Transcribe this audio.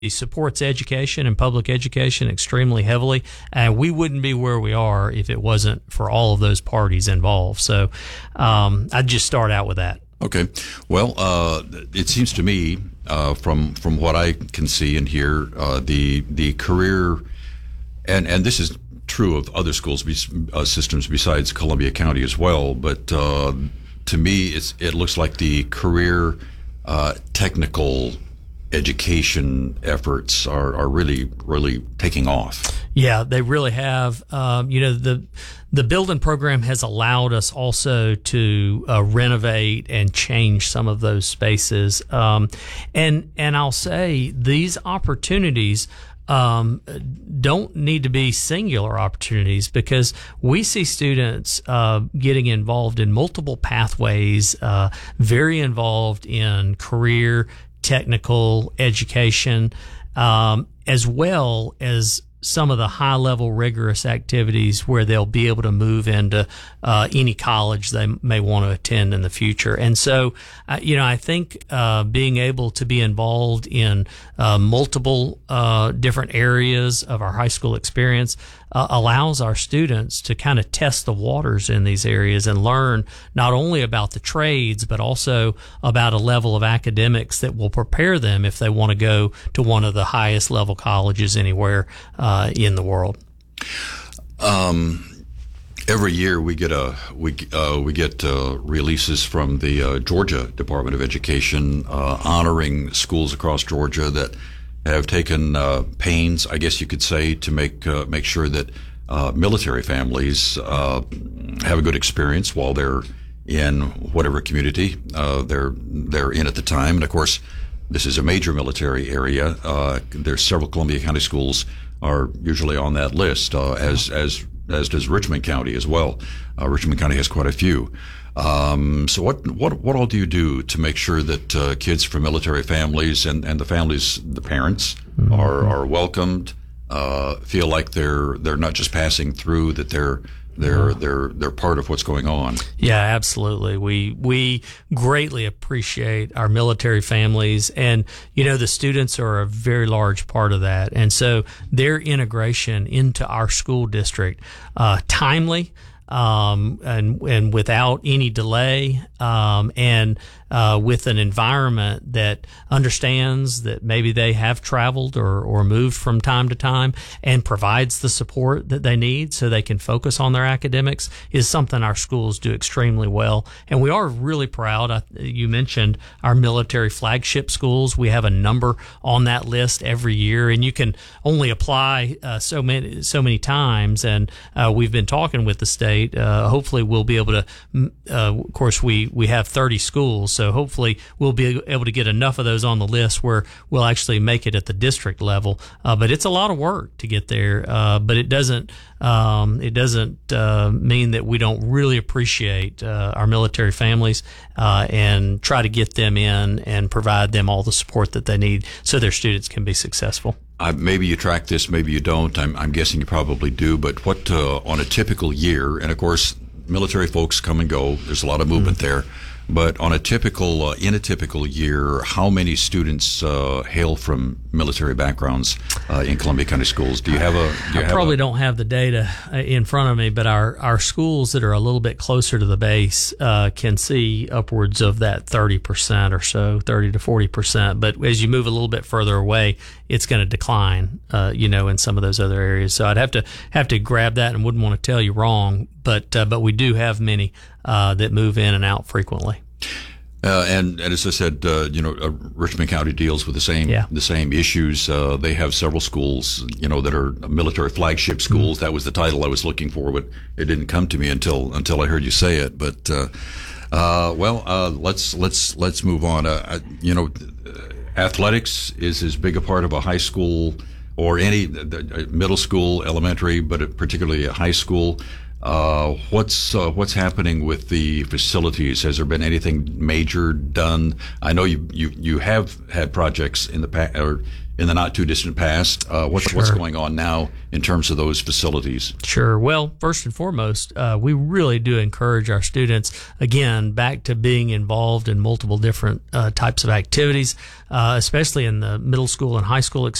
He supports education and public education extremely heavily, and we wouldn't be where we are if it wasn't for all of those parties involved. So I'd just start out with that. Okay. Well, it seems to me, from what I can see and hear, the career, and this is true of other schools systems besides Columbia County as well, but to me, it looks like the career technical education efforts are really taking off. Yeah, they really have. The building program has allowed us also to renovate and change some of those spaces. And I'll say these opportunities don't need to be singular opportunities, because we see students getting involved in multiple pathways, very involved in career, technical education, as well as some of the high-level rigorous activities where they'll be able to move into any college they may want to attend in the future. And so, I think being able to be involved in multiple different areas of our high school experience allows our students to kind of test the waters in these areas and learn not only about the trades, but also about a level of academics that will prepare them if they want to go to one of the highest level colleges anywhere in the world. Every year we get releases from the Georgia Department of Education honoring schools across Georgia that have taken pains, I guess you could say, to make sure that military families have a good experience while they're in whatever community they're in at the time. And of course, this is a major military area. There's several Columbia County schools are usually on that list, as does Richmond County as well. Richmond County has quite a few. So what all do you do to make sure that kids from military families and the families, the parents, are welcomed, feel like they're not just passing through, that they're part of what's going on? Yeah, absolutely. We greatly appreciate our military families, and the students are a very large part of that. And so their integration into our school district, timely, and without any delay, and with an environment that understands that maybe they have traveled or moved from time to time and provides the support that they need so they can focus on their academics, is something our schools do extremely well. And we are really proud. You mentioned our military flagship schools. We have a number on that list every year, and you can only apply so many times. And we've been talking with the state. Hopefully we'll be able to, of course, we have 30 schools, so hopefully we'll be able to get enough of those on the list where we'll actually make it at the district level. But it's a lot of work to get there. But it doesn't mean that we don't really appreciate our military families and try to get them in and provide them all the support that they need so their students can be successful. Maybe you track this, maybe you don't. I'm guessing you probably do. But what on a typical year, and of course, military folks come and go. There's a lot of movement there. But on a typical, in a typical year, how many students hail from military backgrounds in Columbia County schools? Do you have a? I probably don't have the data in front of me, but our schools that are a little bit closer to the base can see upwards of that 30% or so, 30 to 40%. But as you move a little bit further away, it's going to decline, in some of those other areas. So I'd have to grab that, and wouldn't want to tell you wrong. But we do have many that move in and out frequently. And as I said, Richmond County deals with the same issues. They have several schools, that are military flagship schools. Mm-hmm. That was the title I was looking for, but it didn't come to me until I heard you say it. But let's move on. Athletics is as big a part of a high school or any middle school, elementary, but particularly a high school. What's happening with the facilities? Has there been anything major done? I know you have had projects in the past, or in the not too distant past. What's going on now in terms of those facilities? Sure. Well, first and foremost, we really do encourage our students, again, back to being involved in multiple different types of activities, especially in the middle school and high school